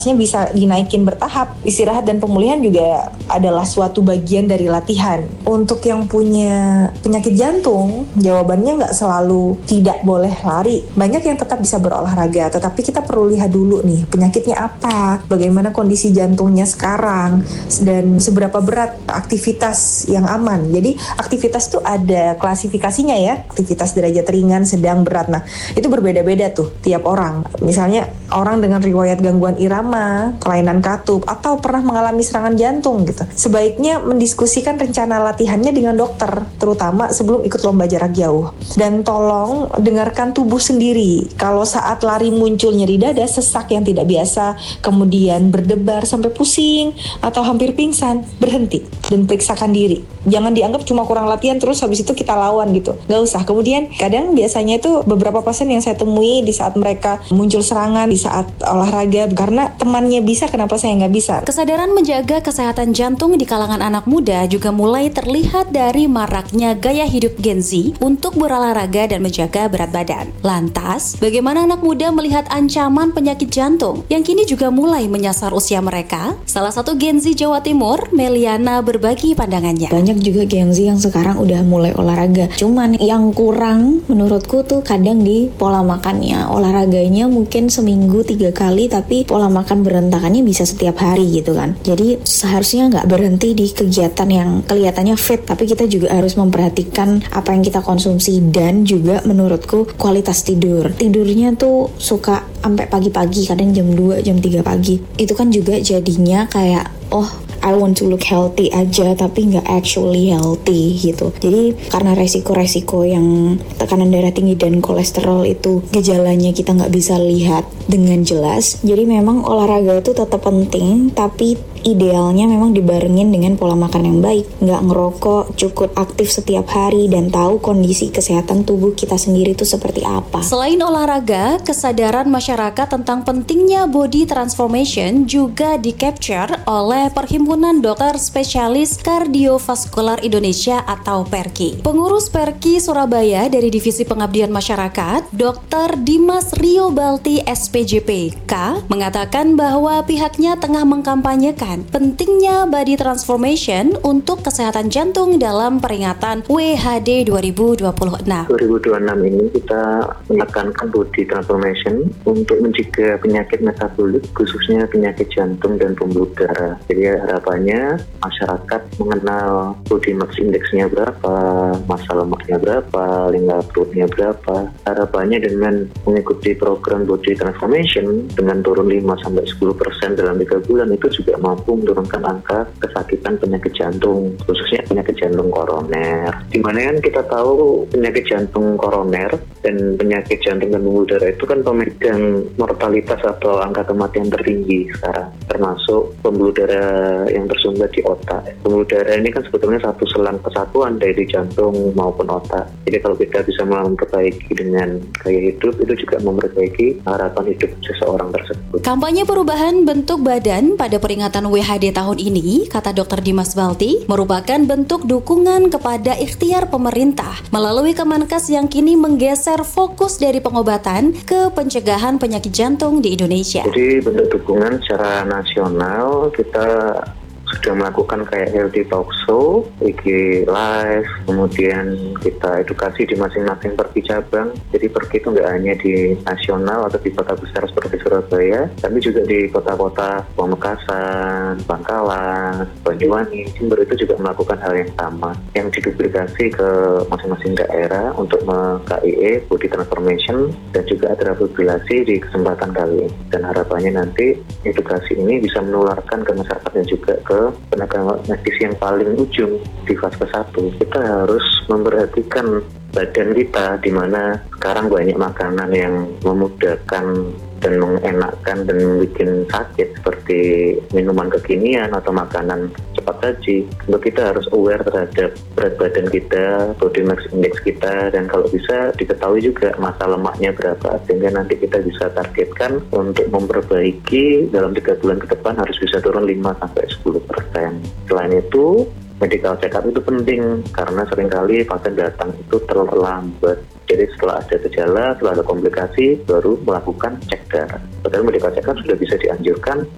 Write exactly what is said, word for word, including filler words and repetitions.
bisa dinaikin bertahap. Istirahat dan pemulihan juga adalah suatu bagian dari latihan. Untuk yang punya penyakit jantung, jawabannya nggak selalu tidak boleh lari. Banyak yang tetap bisa berolahraga, tetapi kita perlu lihat dulu nih, penyakitnya apa, bagaimana kondisi jantungnya sekarang, dan seberapa berat aktivitas yang aman. Jadi aktivitas tuh ada klasifikasinya ya, aktivitas derajat ringan, sedang, berat. Nah, itu berbeda-beda tuh tiap orang. Misalnya orang dengan riwayat gangguan irama, kelainan katup, atau pernah mengalami serangan jantung gitu. Sebaiknya mendiskusikan rencana latihannya dengan dokter, terutama sebelum ikut lomba jarak jauh. Dan tolong dengarkan tubuh sendiri. Kalau saat lari muncul nyeri dada, sesak yang tidak biasa, kemudian berdebar sampai pusing, atau hampir pingsan, berhenti dan periksakan diri. Jangan dianggap cuma kurang latihan terus habis itu kita lawan gitu. Gak usah. Kemudian kadang biasanya itu beberapa pasien yang saya temui di saat mereka muncul serangan, di saat olahraga, karena temannya bisa, kenapa saya nggak bisa? Kesadaran menjaga kesehatan jantung di kalangan anak muda juga mulai terlihat dari maraknya gaya hidup Gen Z untuk berolahraga dan menjaga berat badan. Lantas, bagaimana anak muda melihat ancaman penyakit jantung yang kini juga mulai menyasar usia mereka? Salah satu Gen Z Jawa Timur, Meliana, berbagi pandangannya. Banyak juga Gen Z yang sekarang udah mulai olahraga. Cuman yang kurang menurutku tuh kadang di pola makannya. Olahraganya mungkin seminggu tiga kali, tapi pola makan berantakannya bisa setiap hari gitu kan. Jadi seharusnya nggak berhenti di kegiatan yang kelihatannya fit, tapi kita juga harus memperhatikan apa yang kita konsumsi dan juga menurutku kualitas tidur. Tidurnya tuh suka sampai pagi-pagi, kadang jam dua, jam tiga pagi. Itu kan juga jadinya kayak oh I want to look healthy aja tapi nggak actually healthy gitu. Jadi karena resiko-resiko yang tekanan darah tinggi dan kolesterol itu gejalanya kita nggak bisa lihat dengan jelas. Jadi memang olahraga itu tetap penting, tapi idealnya memang dibarengin dengan pola makan yang baik. Nggak ngerokok, cukup aktif setiap hari, dan tahu kondisi kesehatan tubuh kita sendiri itu seperti apa. Selain olahraga, kesadaran masyarakat tentang pentingnya body transformation juga di-capture oleh Perhimpunan Dokter Spesialis Kardiovaskular Indonesia atau PERKI. Pengurus PERKI Surabaya dari Divisi Pengabdian Masyarakat, Dokter Dimas Rio Balti S P J P K, mengatakan bahwa pihaknya tengah mengkampanyekan pentingnya body transformation untuk kesehatan jantung dalam peringatan W H D dua ribu dua puluh enam. dua ribu dua puluh enam ini kita menekankan body transformation untuk mencegah penyakit metabolik, khususnya penyakit jantung dan pembuluh darah. Jadi harapannya masyarakat mengenal body mass index-nya berapa, massa lemaknya berapa, lingkar perutnya berapa. Harapannya dengan mengikuti program body transformation dengan turun lima sampai sepuluh persen dalam tiga bulan itu juga mampu menurunkan angka kesakitan penyakit jantung, khususnya penyakit jantung koroner. Dimana kan kita tahu penyakit jantung koroner dan penyakit jantung dan pembuluh darah itu kan pemegang mortalitas atau angka kematian tertinggi sekarang, termasuk pembuluh darah yang tersumbat di otak. Pembuluh darah ini kan sebetulnya satu selang kesatuan dari jantung maupun otak. Jadi kalau kita bisa memperbaiki dengan gaya hidup, itu juga memperbaiki harapan hidup seseorang tersebut. Kampanye perubahan bentuk badan pada peringatan W H D tahun ini, kata Dokter Dimas Balti, merupakan bentuk dukungan kepada ikhtiar pemerintah melalui Kemenkes yang kini menggeser fokus dari pengobatan ke pencegahan penyakit jantung di Indonesia. Jadi bentuk dukungan secara nasional kita sudah melakukan kayak healthy talk show, I G live, kemudian kita edukasi di masing-masing perki cabang. Jadi perki itu nggak hanya di nasional atau di kota besar seperti Surabaya, tapi juga di kota-kota Pamekasan, Bangkalan, Banyuwangi, Jember itu juga melakukan hal yang sama, yang diduplikasi ke masing-masing daerah untuk K I E, body transformation, dan juga ada repopulasi di kesempatan kali ini. Dan harapannya nanti edukasi ini bisa menularkan ke masyarakatnya juga ke tenaga medis yang paling ujung di fase satu. Kita harus memperhatikan badan kita, di mana sekarang banyak makanan yang memudahkan dan mengenakkan dan membuat sakit seperti minuman kekinian atau makanan cepat saji. Untuk kita harus aware terhadap berat badan kita, body mass index kita, dan kalau bisa diketahui juga massa lemaknya berapa, sehingga nanti kita bisa targetkan untuk memperbaiki dalam tiga bulan ke depan harus bisa turun lima sampai sepuluh persen. Selain itu, medical check up itu penting karena seringkali pasien datang itu terlambat. Jadi setelah ada gejala, setelah ada komplikasi, baru melakukan cek darah. Padahal medical check up sudah bisa dianjurkan